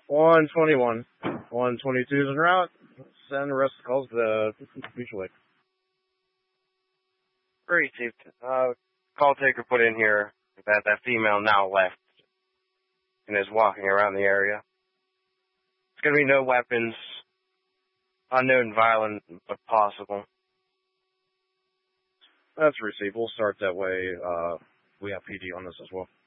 121. 122 is en route. Send the rest of the calls to the mutual aid. Received. Call taker put in here that that female now left and is walking around the area. It's going to be no weapons, unknown violent, but possible. That's received. We'll start that way. We have PD on this as well.